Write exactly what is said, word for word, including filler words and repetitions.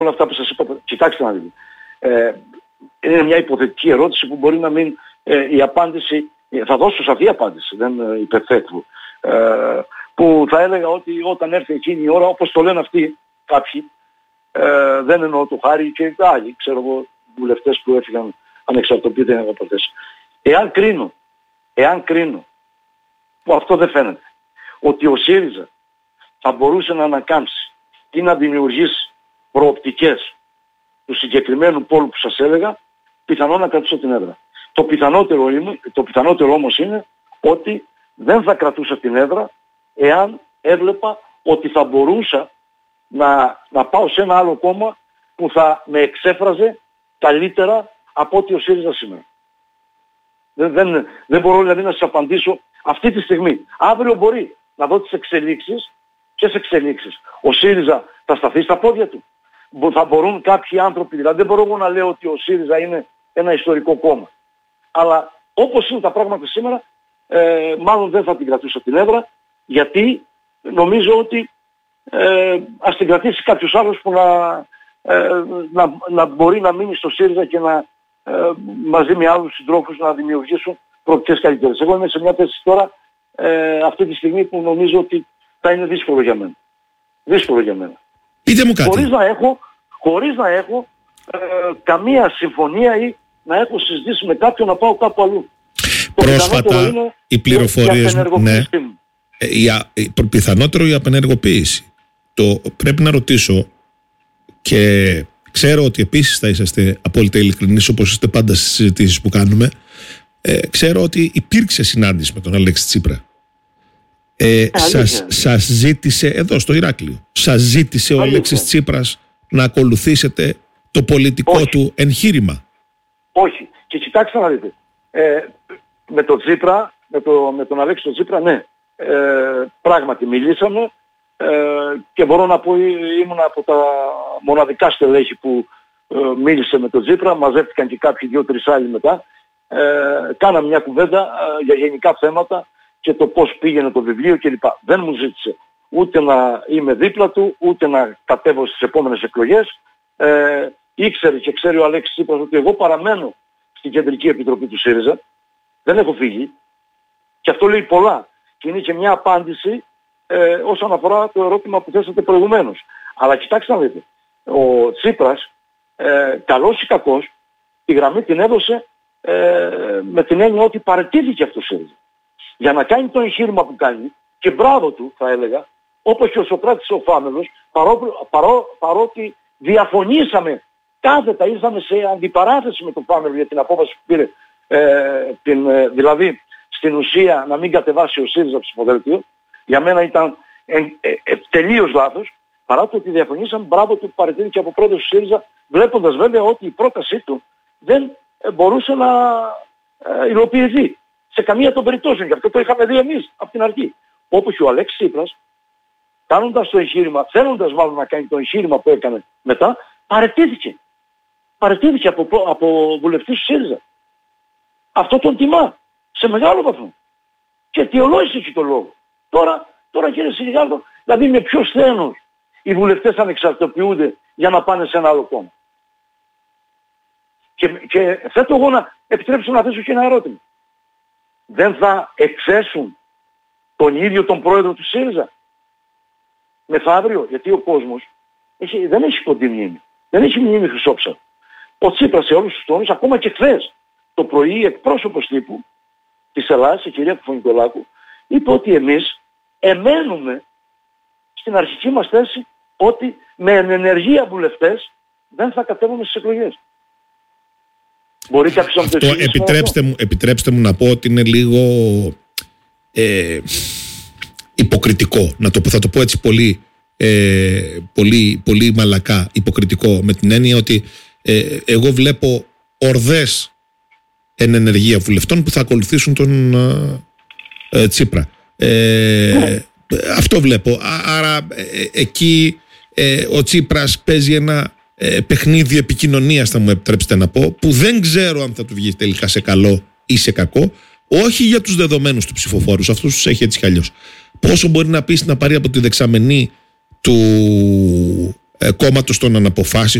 όλα αυτά που σας είπα, κοιτάξτε να δείτε. Ε, είναι μια υποθετική ερώτηση που μπορεί να μην ε, η απάντηση, θα δώσω σαφή απάντηση, δεν ε, υπερθέτω. Ε, που θα έλεγα ότι όταν έρθει εκείνη η ώρα, όπως το λένε αυτοί κάποιοι, ε, δεν εννοώ το Χάρη και άλλοι, ξέρω εγώ, βουλευτές που έφυγαν ανεξαρτοποιητές αναπατές. Εάν κρίνω, εάν κρίνω, που αυτό δεν φαίνεται, ότι ο ΣΥΡΙΖΑ θα μπορούσε να ανακάμψει ή να δημιουργήσει προοπτικές του συγκεκριμένου πόλου που σας έλεγα, πιθανό να κρατήσω την έδρα. Το πιθανότερο, είναι, το πιθανότερο όμως είναι ότι δεν θα κρατούσα την έδρα εάν έβλεπα ότι θα μπορούσα να, να πάω σε ένα άλλο κόμμα που θα με εξέφραζε καλύτερα από ότι ο ΣΥΡΙΖΑ σήμερα. Δεν, δεν, δεν μπορώ δηλαδή να σας απαντήσω αυτή τη στιγμή. Αύριο μπορεί να δω τις εξελίξεις. Ποιες εξελίξεις? Ο ΣΥΡΙΖΑ θα σταθεί στα πόδια του? Θα μπορούν κάποιοι άνθρωποι, δηλαδή δεν μπορώ εγώ να λέω ότι ο ΣΥΡΙΖΑ είναι ένα ιστορικό κόμμα. Αλλά όπως είναι τα πράγματα σήμερα, ε, μάλλον δεν θα την κρατούσα την έδρα, γιατί νομίζω ότι ε, ας την κρατήσει κάποιος άλλος που να, ε, να, να μπορεί να μείνει στο ΣΥΡΙΖΑ και να ε, μαζί με άλλους συντρόφους να δημιουργήσουν προοπτικές καλύτερες. Εγώ είμαι σε μια θέση τώρα ε, αυτή τη στιγμή που νομίζω ότι θα είναι δύσκολο για μένα. Δύσκολο για μένα. Πείτε μου κάτι. Χωρίς να έχω, χωρίς να έχω ε, καμία συμφωνία ή να έχω συζητήσει με κάποιον να πάω κάπου αλλού. Πρόσφατα οι πληροφορίες μου, ναι, η, α, η, πιθανότερο η απενεργοποίηση. Το πρέπει να ρωτήσω, και ξέρω ότι επίσης θα είσαστε απόλυτα ειλικρινείς όπως είστε πάντα στις συζητήσεις που κάνουμε, ε, ξέρω ότι υπήρξε συνάντηση με τον Αλέξη Τσίπρα. Ε, σας, σας ζήτησε, εδώ στο Ηράκλειο, σας ζήτησε ο Αλέξης Τσίπρας να ακολουθήσετε το πολιτικό Όχι. του εγχείρημα? Όχι. Και κοιτάξτε να δείτε. Ε, με τον Τσίπρα, με, το, με τον Αλέξη τον Τσίπρα, ναι. Ε, πράγματι μιλήσαμε ε, και μπορώ να πω ήμουν από τα μοναδικά στελέχη που ε, μίλησε με τον Τσίπρα. Μαζεύτηκαν και κάποιοι δύο-τρεις άλλοι μετά. Ε, κάναμε μια κουβέντα ε, για γενικά θέματα και το πώς πήγαινε το βιβλίο κλπ. Δεν μου ζήτησε ούτε να είμαι δίπλα του, ούτε να κατέβω στις επόμενες εκλογές. Ε, ήξερε και ξέρει ο Αλέξης Τσίπρας ότι εγώ παραμένω στην Κεντρική Επιτροπή του ΣΥΡΙΖΑ. Δεν έχω φύγει. Και αυτό λέει πολλά. Και είναι και μια απάντηση ε, όσον αφορά το ερώτημα που θέσατε προηγουμένως. Αλλά κοιτάξτε να δείτε. Ο Τσίπρας, ε, καλός ή κακός, τη γραμμή την έδωσε ε, με την έννοια ότι παραιτήθηκε αυτό το ΣΥΡΙΖΑ. Για να κάνει το εγχείρημα που κάνει, και μπράβο του θα έλεγα, όπως και ο Σωκράτης ο Φάμελος, παρό, παρό, παρότι διαφωνήσαμε, κάθετα ήρθαμε σε αντιπαράθεση με τον Φάμελο για την απόφαση που πήρε, ε, την, ε, δηλαδή στην ουσία να μην κατεβάσει ο ΣΥΡΙΖΑ ψηφοδέλτιο, για μένα ήταν ε, ε, ε, τελείως λάθος, παρά το ότι διαφωνήσαμε, μπράβο του που παραιτήθηκε από πρόεδρος του ΣΥΡΙΖΑ, βλέποντας βέβαια ότι η πρότασή του δεν ε, μπορούσε να ε, υλοποιηθεί. Σε καμία των περιπτώσεων. Και αυτό το είχαμε δει εμείς από την αρχή. Όπως και ο Αλέξης Τσίπρας, κάνοντας το εγχείρημα, θέλοντας μάλλον να κάνει το εγχείρημα που έκανε μετά, παραιτήθηκε. Παραιτήθηκε από, από βουλευτής του ΣΥΡΙΖΑ. Αυτό τον τιμά. Σε μεγάλο βαθμό. Και αιτιολόγησε και το λόγο. Τώρα, τώρα κύριε Σιλιγάρδο, δηλαδή με ποιο σθένος οι βουλευτές ανεξαρτοποιούνται για να πάνε σε ένα άλλο κόμμα. Και, και θέτω εγώ να επιτρέψω να θέσω και ένα ερώτημα. Δεν θα εξέσουν τον ίδιο τον πρόεδρο του ΣΥΡΙΖΑ μεθαύριο? Γιατί ο κόσμος έχει, δεν έχει κοντή μνήμη. Δεν έχει μνήμη χρυσόψαρο. Ο Τσίπρας σε όλους τους τόνους, ακόμα και χθες το πρωί, εκπρόσωπος τύπου της Ελλάδας, η κυρία Κουφονικολάκου, είπε ότι εμείς εμένουμε στην αρχική μας θέση ότι με ενεργεία βουλευτές δεν θα κατέβουμε στις εκλογές. Μπορεί κάποιος να το εξηγήσει? Επιτρέψτε μου, επιτρέψτε μου να πω ότι είναι λίγο ε, υποκριτικό. Να το, θα το πω έτσι πολύ, ε, πολύ, πολύ μαλακά υποκριτικό, με την έννοια ότι ε, εγώ βλέπω ορδές εν ενεργεία βουλευτών που θα ακολουθήσουν τον ε, Τσίπρα. Ε, αυτό βλέπω. Άρα ε, εκεί ε, ο Τσίπρας παίζει ένα ε, παιχνίδι επικοινωνίας, θα μου επιτρέψετε να πω, που δεν ξέρω αν θα του βγει τελικά σε καλό ή σε κακό. Όχι για τους δεδομένους του ψηφοφόρους, αυτούς τους έχει έτσι κι αλλιώς. Πόσο μπορεί να πείσει να πάρει από τη δεξαμενή του ε, κόμματος των αναποφάσιστων,